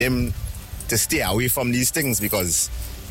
him to stay away from these things because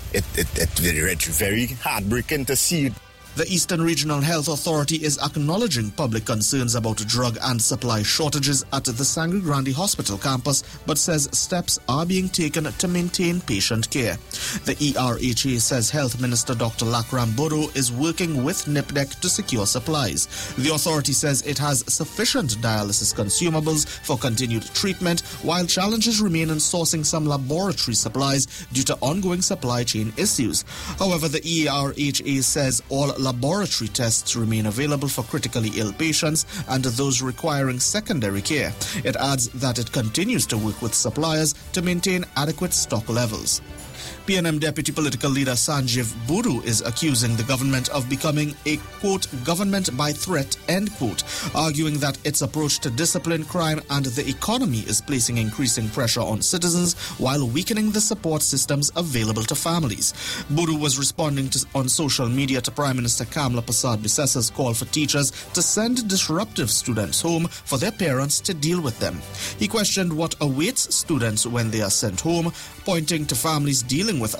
it's very heartbreaking to see. The Eastern Regional Health Authority is acknowledging public concerns about drug and supply shortages at the Sangre Grande Hospital campus, but says steps are being taken to maintain patient care. The ERHA says Health Minister Dr. Lakram Bodo is working with NIPDEC to secure supplies. The authority says it has sufficient dialysis consumables for continued treatment, while challenges remain in sourcing some laboratory supplies due to ongoing supply chain issues. However, the ERHA says all laboratory tests remain available for critically ill patients and those requiring secondary care. It adds that it continues to work with suppliers to maintain adequate stock levels. PNM Deputy Political Leader Sanjeev Buru is accusing the government of becoming a, quote, government by threat, end quote, arguing that its approach to discipline, crime and the economy is placing increasing pressure on citizens while weakening the support systems available to families. Buru was responding on social media to Prime Minister Kamla Persad-Bissessa's call for teachers to send disruptive students home for their parents to deal with them. He questioned what awaits students when they are sent home, pointing to families dealing with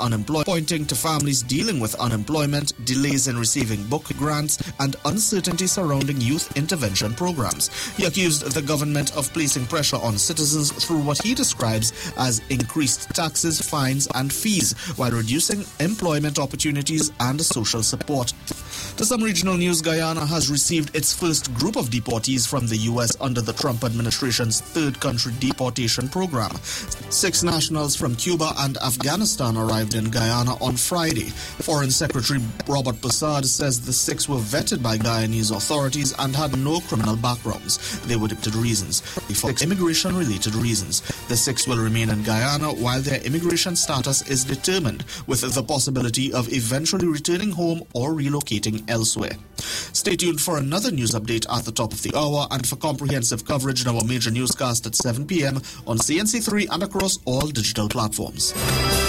unemployment, delays in receiving book grants, and uncertainty surrounding youth intervention programs. He accused the government of placing pressure on citizens through what he describes as increased taxes, fines, and fees, while reducing employment opportunities and social support. To some regional news, Guyana has received its first group of deportees from the U.S. under the Trump administration's third country deportation program. 6 nationals from Cuba and Afghanistan arrived in Guyana on Friday. Foreign Secretary Robert Persad says the 6 were vetted by Guyanese authorities and had no criminal backgrounds. They were deported reasons. For immigration-related reasons. The 6 will remain in Guyana while their immigration status is determined, with the possibility of eventually returning home or relocating elsewhere. Stay tuned for another news update at the top of the hour and for comprehensive coverage in our major newscast at 7 p.m. on CNC3 and across all digital platforms.